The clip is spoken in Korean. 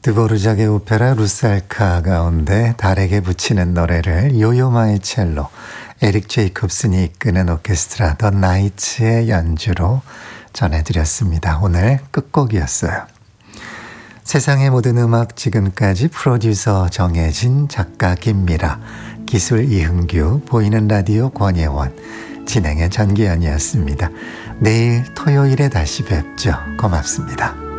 드보르작의 오페라 루살카 가운데 달에게 붙이는 노래를 요요마의 첼로, 에릭 제이콥슨이 이끄는 오케스트라 더 나이츠의 연주로 전해드렸습니다. 오늘 끝곡이었어요. 세상의 모든 음악 지금까지 프로듀서 정혜진, 작가 김미라, 기술 이흥규, 보이는 라디오 권예원, 진행의 전기현이었습니다. 내일 토요일에 다시 뵙죠. 고맙습니다.